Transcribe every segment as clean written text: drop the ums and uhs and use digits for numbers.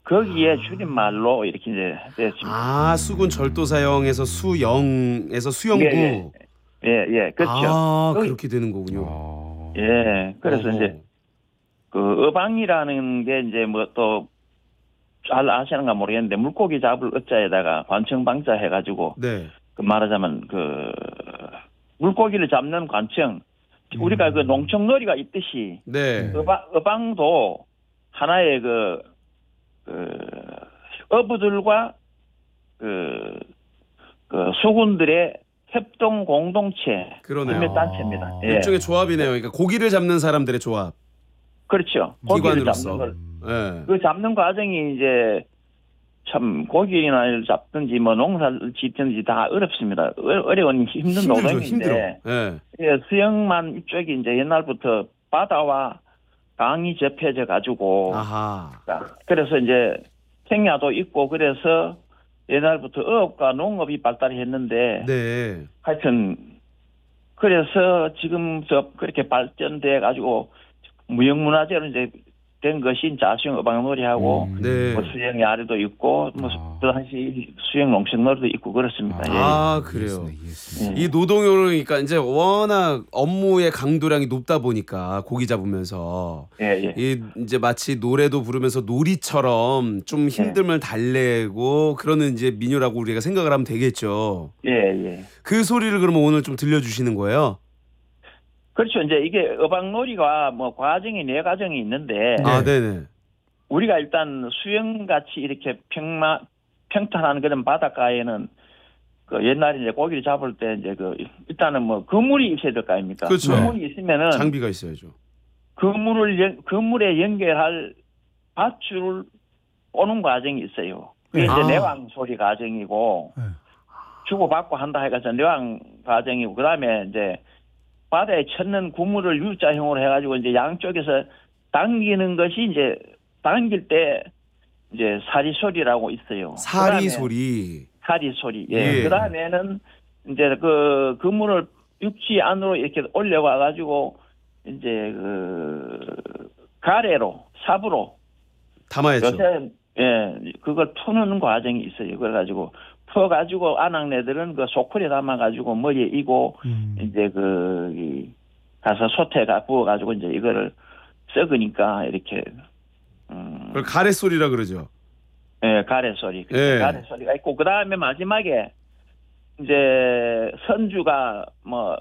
거기에 줄임말로 이렇게 이제 되었습니다. 아, 수군 절도 사형에서 수영에서 수영구. 예, 그렇죠. 아, 그렇게 되는 거군요. 예, 그래서 어허. 이제 그 어방이라는 게 이제 뭐 또 잘 아시는가 모르겠는데 물고기 잡을 어자에다가 관청방자 해가지고 네. 그 말하자면 그 물고기를 잡는 관청 우리가 그 농청놀이가 있듯이 네. 어방도 하나의 그 어부들과 그 수군들의 협동 공동체 그러네요. 단체입니다. 예. 일종의 조합이네요. 그러니까 고기를 잡는 사람들의 조합. 그렇죠. 고기를 기관으로서. 잡는 걸. 예. 그 잡는 과정이 이제 참 고기나 잡든지 뭐 농사를 짓든지 다 어렵습니다. 어려운 힘든 힘들죠, 노동인데 힘들어. 예. 예, 수영만 이쪽이 이제 옛날부터 바다와 강이 접해져 가지고 아하. 그래서 이제 생야도 있고 그래서 옛날부터 어업과 농업이 발달했는데 네. 하여튼 그래서 지금 그렇게 발전돼 가지고 무형문화재로 이제 된 것이 자수영 어방놀이하고 네. 뭐 수영 야리도 있고 뭐 그 당시 수영 농청놀이도 있고 그렇습니다. 아, 그래요. 예. 이 노동요로니까 이제 워낙 업무의 강도량이 높다 보니까 고기 잡으면서 예. 이 이제 마치 노래도 부르면서 놀이처럼 좀 힘듦을 달래고 그러는 이제 민요라고 우리가 생각을 하면 되겠죠. 예. 그 소리를 그러면 오늘 좀 들려주시는 거예요? 그렇죠. 이제 이게 어방놀이가 뭐 과정이 네 과정이 있는데 아, 네네. 우리가 일단 수영같이 이렇게 평탄한 그런 바닷가에는 그 옛날에 이제 고기를 잡을 때 이제 그 일단은 뭐 그물이 있어야 될 거 아닙니까? 그렇죠. 그물이 있으면은 장비가 있어야죠. 그물에 연결할 밧줄을 오는 과정이 있어요. 그게 이제 내왕 소리 과정이고 주고받고 한다 해가지고 내왕 과정이고 그다음에 이제 바다에 쳤는 그물을 U자형으로 해가지고 이제 양쪽에서 당기는 것이 이제 당길 때 이제 사리 소리라고 있어요. 사리 소리. 사리 소리. 예. 그 다음에는 이제 그 그물을 육지 안으로 이렇게 올려와 가지고 이제 그 가래로 삽으로 담아야죠. 요새 그걸 푸는 과정이 있어요. 그래가지고 퍼가지고 아낙네들은 그 소쿠리에 담아가지고 머리에 이고 이제 가서 솥에가 부어가지고 이제 이거를 썩으니까 이렇게 그걸 가래 소리라 그러죠. 예, 가래 소리. 가래 소리가 있고 그 다음에 마지막에 이제 선주가 뭐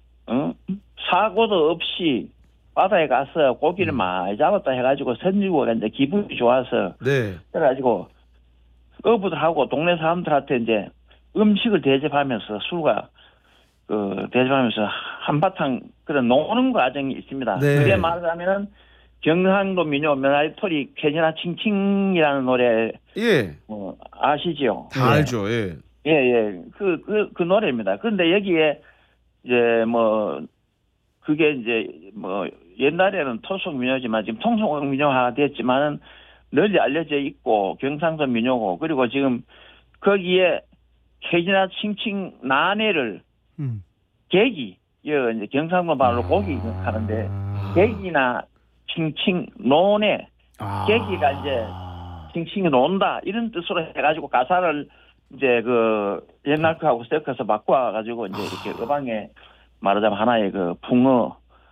사고도 없이 바다에 가서 고기를 많이 잡았다 해가지고 선주가 이제 기분이 좋아서 그래가지고 어부들하고 동네 사람들한테 이제 음식을 대접하면서 술과 대접하면서 한바탕 그런 노는 과정이 있습니다. 그게 말하자면은 경상도 민요 명아리토리 캐지나 칭칭이라는 노래 아시죠? 다 알죠. 예. 그 노래입니다. 그런데 여기에 이제 뭐 그게 이제 뭐 옛날에는 토속 민요지만 지금 통속 민요화가 됐지만은 널리 알려져 있고 경상도 민요고 그리고 지금 거기에 캐지나 칭칭 나네를 계기 이제 경상도 말로 고기 하는데 계기나 칭칭 노네 계기가 이제 칭칭이 논다 이런 뜻으로 해가지고 가사를 이제 그 옛날 거하고 섞어서 바꿔가지고 이제 이렇게 어방에 말하자면 하나의 그 풍어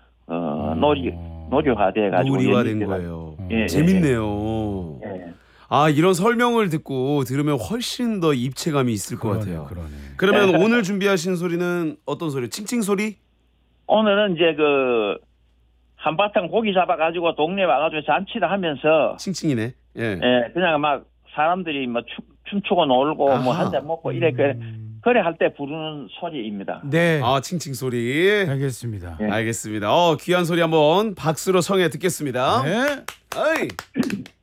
노류화돼 가지고 놀이화된 거예요. 재밌네요. 아, 이런 설명을 듣고 들으면 훨씬 더 입체감이 있을 것 같아요. 그러면 오늘 준비하신 소리는 어떤 소리? 칭칭 소리? 오늘은 이제 그 한바탕 고기 잡아가지고 동네 와가지고 잔치를 하면서 칭칭이네. 그냥 막 사람들이 뭐 춤추고 놀고 뭐 한잔 먹고 이래 그래 할 때 부르는 소리입니다. 네. 아, 칭칭 소리. 알겠습니다. 알겠습니다. 귀한 소리 한번 박수로 청해 듣겠습니다. 네. 어이.